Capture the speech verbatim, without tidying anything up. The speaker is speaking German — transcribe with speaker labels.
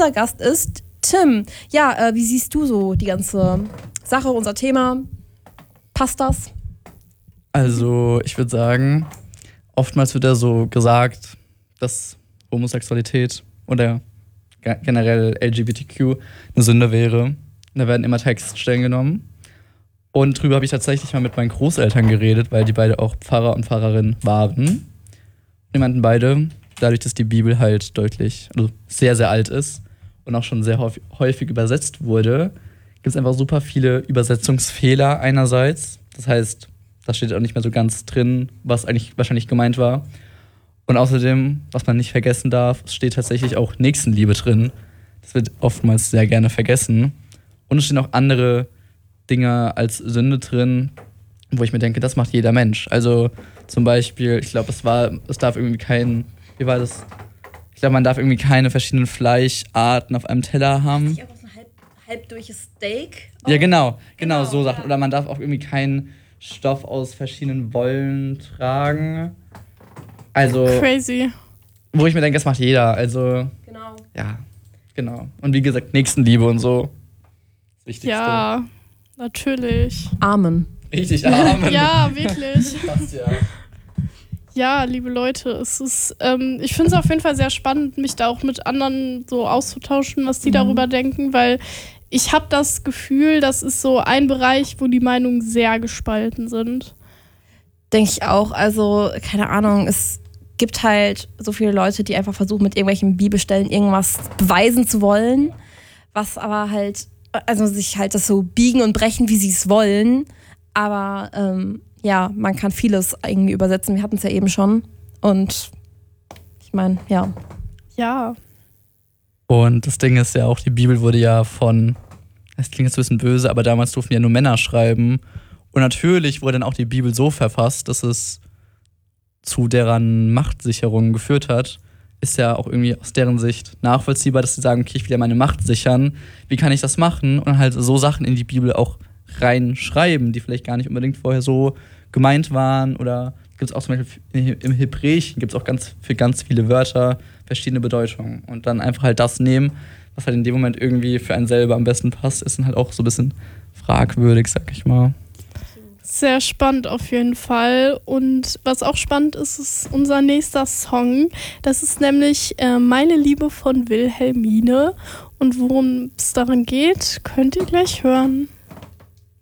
Speaker 1: unser Gast ist Tim. Ja, äh, wie siehst du so die ganze Sache, unser Thema? Passt das?
Speaker 2: Also, ich würde sagen, oftmals wird ja so gesagt, dass Homosexualität oder generell L G B T Q eine Sünde wäre. Da werden immer Textstellen genommen. Und drüber habe ich tatsächlich mal mit meinen Großeltern geredet, weil die beide auch Pfarrer und Pfarrerin waren. Die meinten beide, dadurch, dass die Bibel halt deutlich, also sehr, sehr alt ist und auch schon sehr häufig übersetzt wurde, gibt es einfach super viele Übersetzungsfehler einerseits. Das heißt, da steht auch nicht mehr so ganz drin, was eigentlich wahrscheinlich gemeint war. Und außerdem, was man nicht vergessen darf, es steht tatsächlich auch Nächstenliebe drin. Das wird oftmals sehr gerne vergessen. Und es stehen auch andere Dinge als Sünde drin, wo ich mir denke, das macht jeder Mensch. Also zum Beispiel, ich glaube, es war, es darf irgendwie kein, wie war das? Ich glaube, man darf irgendwie keine verschiedenen Fleischarten auf einem Teller haben.
Speaker 1: Ich einfach so ein halb, halb durches Steak.
Speaker 2: Ja, genau, genau,
Speaker 1: Genau,
Speaker 2: so Sachen.
Speaker 1: ja.
Speaker 2: Oder man darf auch irgendwie keinen Stoff aus verschiedenen Wollen tragen. Also,
Speaker 3: Crazy.
Speaker 2: wo ich mir denke, das macht jeder. Also,
Speaker 1: Genau.
Speaker 2: ja, genau. Und wie gesagt, Nächstenliebe und so. Das Wichtigste.
Speaker 3: Ja, natürlich.
Speaker 1: Amen.
Speaker 2: Richtig arm.
Speaker 3: Ja, wirklich.
Speaker 2: Passt ja.
Speaker 3: Ja, liebe Leute, es ist, ähm, ich finde es auf jeden Fall sehr spannend, mich da auch mit anderen so auszutauschen, was die
Speaker 1: Mhm.
Speaker 3: darüber denken, weil ich habe das Gefühl, das ist so ein Bereich, wo die Meinungen sehr gespalten sind.
Speaker 1: Denke ich auch. Also, keine Ahnung, es gibt halt so viele Leute, die einfach versuchen, mit irgendwelchen Bibelstellen irgendwas beweisen zu wollen, was aber halt, also sich halt das so biegen und brechen, wie sie es wollen. Aber ähm, ja, man kann vieles irgendwie übersetzen. Wir hatten es ja eben schon. Und ich meine, ja.
Speaker 3: Ja.
Speaker 2: Und das Ding ist ja auch, die Bibel wurde ja von, das klingt jetzt ein bisschen böse, aber damals durften ja nur Männer schreiben. Und natürlich wurde dann auch die Bibel so verfasst, dass es zu deren Machtsicherung geführt hat. Ist ja auch irgendwie aus deren Sicht nachvollziehbar, dass sie sagen, okay, ich will ja meine Macht sichern. Wie kann ich das machen? Und halt so Sachen in die Bibel auch reinschreiben, die vielleicht gar nicht unbedingt vorher so gemeint waren. Oder gibt es auch zum Beispiel im Hebräischen gibt es auch ganz, für ganz viele Wörter verschiedene Bedeutungen. Und dann einfach halt das nehmen, was halt in dem Moment irgendwie für einen selber am besten passt, ist dann halt auch so ein bisschen fragwürdig, sag ich mal.
Speaker 3: Sehr spannend auf jeden Fall. Und was auch spannend ist, ist unser nächster Song. Das ist nämlich äh, Meine Liebe von Wilhelmine. Und worum es darin geht, könnt ihr gleich hören.